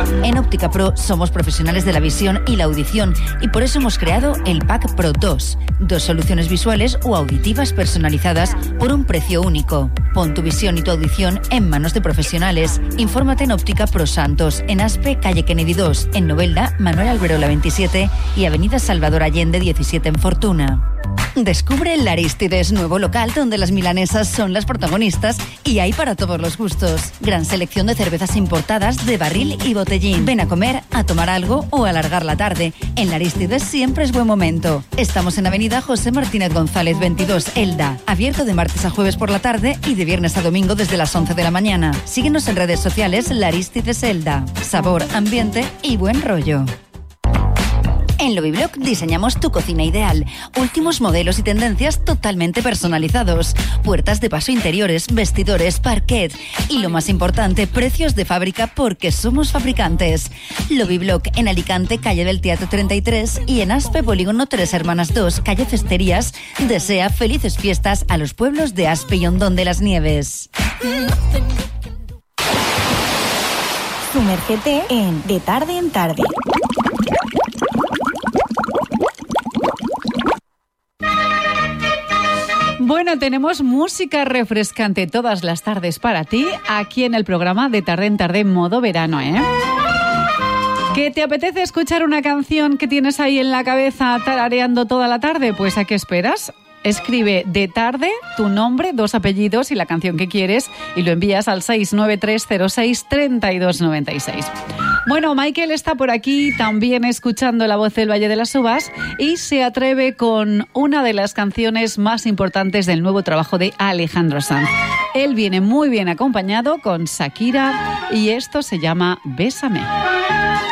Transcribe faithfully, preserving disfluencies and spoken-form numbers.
En Óptica Pro somos profesionales de la visión y la audición y por eso hemos creado el Pack Pro dos. Dos soluciones visuales o auditivas personalizadas por un precio único. Pon tu visión y tu audición en manos de profesionales. Infórmate en Óptica Pro Santos, en Aspe, calle Kennedy dos, en Novelda, Manuel Alberola veintisiete y avenida Salvador Allende diecisiete en Fortuna. Descubre el Arístides, nuevo local donde las milanesas son las protagonistas y hay para todos los gustos. Gran selección de cervezas importadas de barril y botellín. Ven a comer, a tomar algo o a alargar la tarde. En la Arístides siempre es buen momento. Estamos en avenida José Martínez González veintidós, Elda. Abierto de martes a jueves por la tarde y de viernes a domingo desde las once de la mañana. Síguenos en redes sociales La Arístides Elda. Sabor, ambiente y buen rollo. En Lobiblock diseñamos tu cocina ideal. Últimos modelos y tendencias totalmente personalizados. Puertas de paso interiores, vestidores, parquet. Y lo más importante, precios de fábrica porque somos fabricantes. Lobiblock en Alicante, calle del Teatro treinta y tres y en Aspe, polígono Tres Hermanas dos, calle Cesterías. Desea felices fiestas a los pueblos de Aspe y Hondón de las Nieves. Sumérgete en De Tarde en Tarde. Bueno, tenemos música refrescante todas las tardes para ti, aquí en el programa De Tarde en Tarde modo verano, ¿eh? ¿Que te apetece escuchar una canción que tienes ahí en la cabeza tarareando toda la tarde? Pues ¿a qué esperas? Escribe De Tarde, tu nombre, dos apellidos y la canción que quieres y lo envías al seis nueve tres cero seis tres dos nueve seis. Bueno, Michael está por aquí también escuchando La Voz del Valle de las Uvas y se atreve con una de las canciones más importantes del nuevo trabajo de Alejandro Sanz. Él viene muy bien acompañado con Shakira y esto se llama Bésame.